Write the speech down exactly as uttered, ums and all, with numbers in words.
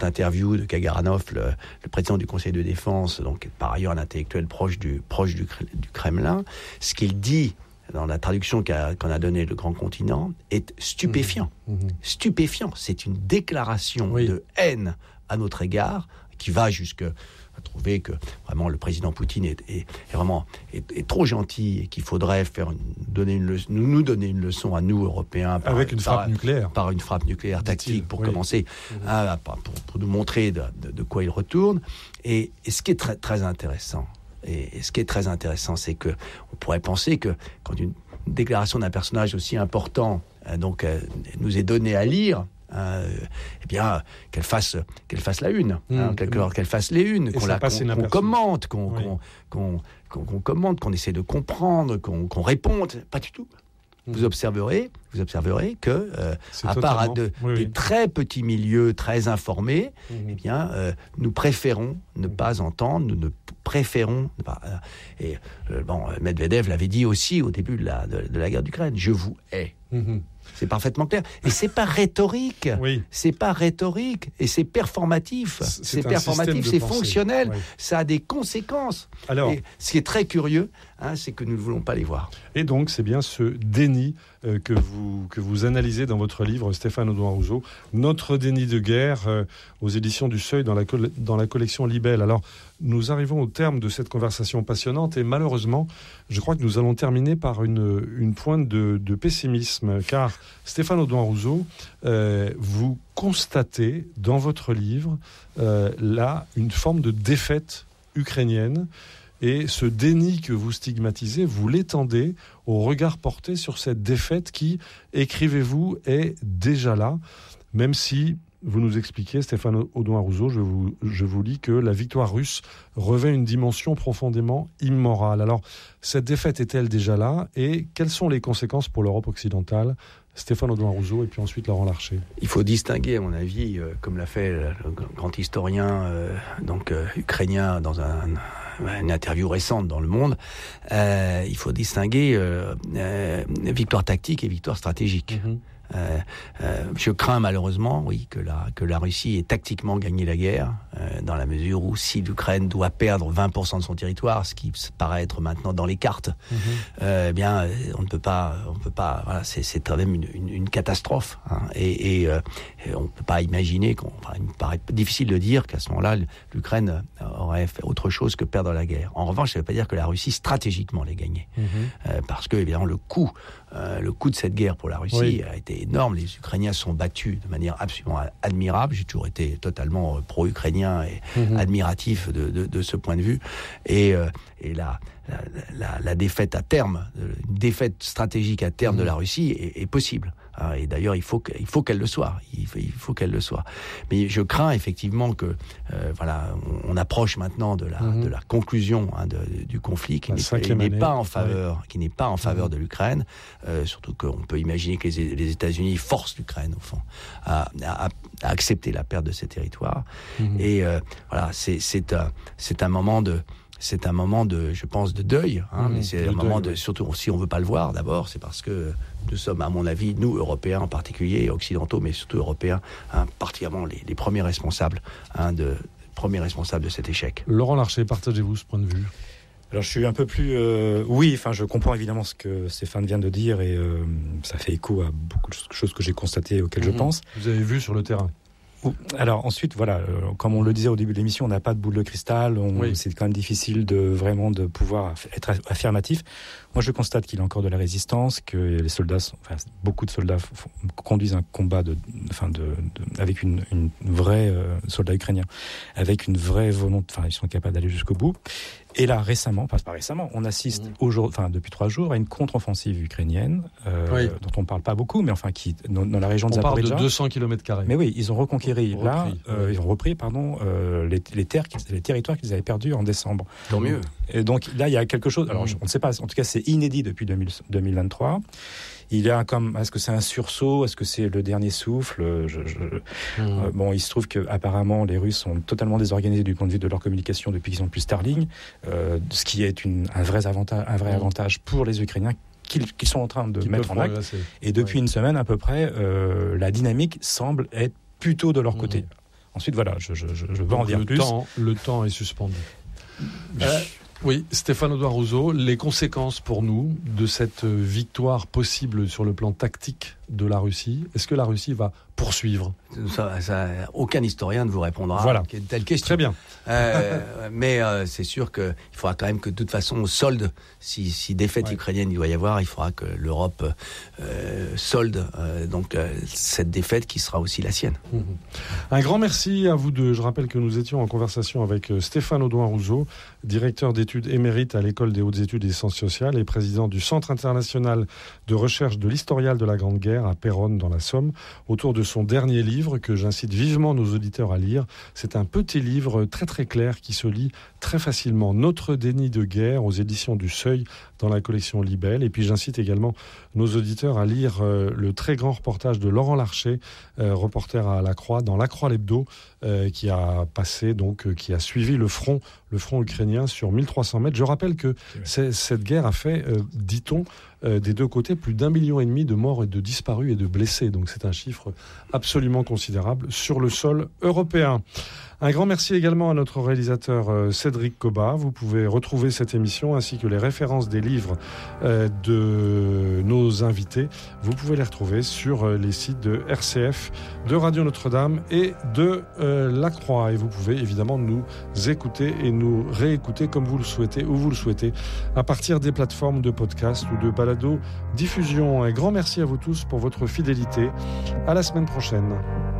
interview de Kagaranov, le, le président du Conseil de défense, donc par ailleurs un intellectuel proche du, proche du, du Kremlin, ce qu'il dit dans la traduction qu'a, qu'on a donnée le Grand Continent est stupéfiant. Mmh. Mmh. Stupéfiant. C'est une déclaration oui. de haine à notre égard qui va jusque à trouver que vraiment le président Poutine est, est, est vraiment est, est trop gentil et qu'il faudrait faire une, donner une leçon, nous, nous donner une leçon à nous Européens par, avec une par, frappe nucléaire par une frappe nucléaire tactique pour oui. commencer mmh. à, pour, pour nous montrer de, de, de quoi il retourne. Et, et ce qui est très très intéressant et, et ce qui est très intéressant c'est que on pourrait penser que quand une déclaration d'un personnage aussi important euh, donc euh, nous est donnée à lire, Euh, eh bien, qu'elle fasse, qu'elle fasse la une, mmh, hein, quelque part, qu'elle fasse les unes, qu'on, la, qu'on, qu'on commente, qu'on, oui. qu'on, qu'on, qu'on, qu'on commente, qu'on essaie de comprendre, qu'on, qu'on réponde. Pas du tout. Mmh. Vous observerez, vous observerez que, euh, à part à de, oui, des oui. très petits milieux très informés, mmh. eh bien, euh, nous préférons ne mmh. pas entendre, nous ne préférons. Bah, euh, et euh, bon, Medvedev l'avait dit aussi au début de la, de, de la guerre d'Ukraine. Je vous hais. Mmh. C'est parfaitement clair. Et c'est pas rhétorique. Oui. C'est pas rhétorique. Et c'est performatif. C'est, c'est performatif, c'est pensée. Fonctionnel. Oui. Ça a des conséquences. Alors, et ce qui est très curieux, hein, c'est que nous ne voulons pas les voir. Et donc, c'est bien ce déni euh, que, vous, que vous analysez dans votre livre, Stéphane Audouin-Rousseau, Notre déni de guerre, euh, aux éditions du Seuil, dans la, co- dans la collection Libelle. Alors, nous arrivons au terme de cette conversation passionnante et malheureusement, je crois que nous allons terminer par une, une pointe de, de pessimisme, car Stéphane Audouin-Rousseau, euh, vous constatez dans votre livre euh, là une forme de défaite ukrainienne et ce déni que vous stigmatisez, vous l'étendez au regard porté sur cette défaite qui, écrivez-vous, est déjà là, même si... Vous nous expliquez, Stéphane Audouin-Rousseau, je vous, je vous lis que la victoire russe revêt une dimension profondément immorale. Alors, cette défaite est-elle déjà là ? Et quelles sont les conséquences pour l'Europe occidentale ? Stéphane Audouin-Rousseau et puis ensuite Laurent Larcher. Il faut distinguer, à mon avis, euh, comme l'a fait le grand historien euh, donc, euh, ukrainien dans un, une interview récente dans Le Monde, euh, il faut distinguer euh, euh, victoire tactique et victoire stratégique. Mm-hmm. Euh, euh, je crains malheureusement, oui, que la que la Russie ait tactiquement gagné la guerre, euh, dans la mesure où si l'Ukraine doit perdre vingt pour cent de son territoire, ce qui paraît être maintenant dans les cartes, mm-hmm. euh, eh bien, on ne peut pas, on peut pas. Voilà, c'est c'est quand même une, une, une catastrophe, hein, et, et, euh, et on ne peut pas imaginer. Qu'on, enfin, il me paraît difficile de dire qu'à ce moment-là, l'Ukraine aurait fait autre chose que perdre la guerre. En revanche, ça ne veut pas dire que la Russie stratégiquement l'ait gagnée, mm-hmm. euh, parce que évidemment le coût, euh, le coût de cette guerre pour la Russie oui. a été énorme. Les Ukrainiens sont battus de manière absolument admirable. J'ai toujours été totalement pro-ukrainien et mmh. admiratif de, de, de ce point de vue. Et, euh, et la, la, la, la défaite à terme, une défaite stratégique à terme mmh. de la Russie est, est possible. Et d'ailleurs, il faut, que, il faut qu'elle le soit. Il faut, il faut qu'elle le soit. Mais je crains effectivement que, euh, voilà, on, on approche maintenant de la, mmh. de la conclusion hein, de, du conflit qui n'est, qui n'est pas en faveur, oui. qui n'est pas en faveur mmh. de l'Ukraine. Euh, surtout qu'on peut imaginer que les, les États-Unis forcent l'Ukraine au fond à, à, à accepter la perte de ses territoires. Mmh. Et euh, voilà, c'est, c'est, un, c'est un moment de C'est un moment de, je pense, de deuil, hein, mmh, mais c'est un moment deuil, de, surtout si on veut pas le voir d'abord, c'est parce que nous sommes, à mon avis, nous Européens en particulier, occidentaux, mais surtout Européens, hein, particulièrement les, les premiers responsables, hein, de premiers responsables de cet échec. Laurent Larcher, partagez-vous ce point de vue ? Alors je suis un peu plus... Euh, oui, enfin je comprends évidemment ce que Stéphane vient de dire et euh, ça fait écho à beaucoup de choses que j'ai constatées, auxquelles mmh. je pense. Vous avez vu sur le terrain ? Alors ensuite, voilà, euh, comme on le disait au début de l'émission, on n'a pas de boule de cristal, on, oui. c'est quand même difficile de vraiment de pouvoir être affirmatif. Moi, je constate qu'il y a encore de la résistance, que les soldats, sont, enfin, beaucoup de soldats font, conduisent un combat de, enfin, de, de, avec une, une vraie euh, soldats ukrainiens, avec une vraie volonté. Enfin, ils sont capables d'aller jusqu'au bout. Et là, récemment, enfin pas récemment, on assiste mmh. aujourd'hui, enfin depuis trois jours, à une contre-offensive ukrainienne euh, oui. dont on ne parle pas beaucoup, mais enfin qui dans, dans la région de Zaporijjia. On parle de deux cents kilomètres carrés. Mais oui, ils ont reconquéri repris, là, repris, euh, oui. ils ont repris, pardon, euh, les, les terres, les territoires qu'ils avaient perdus en décembre. Tant mieux. Et donc là, il y a quelque chose. Alors, mmh. on ne sait pas. En tout cas, c'est inédit depuis deux mille vingt-trois. Il y a comme, est-ce que c'est un sursaut, est-ce que c'est le dernier souffle je, je, mmh. euh, Bon, il se trouve que apparemment les Russes sont totalement désorganisés du point de vue de leur communication depuis qu'ils n'ont plus Starlink, euh, ce qui est une, un vrai avantage, un vrai mmh. avantage pour les Ukrainiens qu'ils, qu'ils sont en train de qui mettre en acte. Et depuis ouais. une semaine à peu près, euh, la dynamique semble être plutôt de leur côté. Mmh. Ensuite, voilà, je, je, je veux en dire le plus. Temps, le temps est suspendu. Euh, oui, Stéphane Audouin-Rousseau, les conséquences pour nous de cette victoire possible sur le plan tactique de la Russie, est-ce que la Russie va poursuivre ? ça, ça, Aucun historien ne vous répondra voilà. à une telle question. Très bien. Euh, mais euh, c'est sûr qu'il faudra quand même que de toute façon, au solde, si, si défaite ouais. ukrainienne il doit y avoir, il faudra que l'Europe euh, solde euh, donc, euh, cette défaite qui sera aussi la sienne. Mmh. Un grand merci à vous deux. Je rappelle que nous étions en conversation avec Stéphane Audouin-Rousseau, directeur d'études émérite à l'École des hautes études et sciences sociales et président du Centre international de recherche de l'historial de la Grande Guerre à Péronne dans la Somme, autour de son dernier livre que j'incite vivement nos auditeurs à lire. C'est un petit livre très très clair qui se lit très facilement. Notre déni de guerre aux éditions du Seuil dans la collection Libelle. Et puis j'incite également nos auditeurs à lire euh, le très grand reportage de Laurent Larcher, euh, reporter à La Croix, dans La Croix l'Hebdo, euh, qui a passé, donc, euh, qui a suivi le front, le front ukrainien sur mille trois cents mètres. Je rappelle que c'est, cette guerre a fait, euh, dit-on, euh, des deux côtés, plus d'un million et demi de morts et de disparus et de blessés. Donc c'est un chiffre absolument considérable sur le sol européen. Un grand merci également à notre réalisateur euh, Cédric Cobat. Vous pouvez retrouver cette émission ainsi que les références des livres euh, de nos invités. Vous pouvez les retrouver sur euh, les sites de R C F, de Radio Notre-Dame et de euh, La Croix. Et vous pouvez évidemment nous écouter et nous réécouter comme vous le souhaitez, où vous le souhaitez, à partir des plateformes de podcast ou de balado diffusion. Un grand merci à vous tous pour votre fidélité. À la semaine prochaine.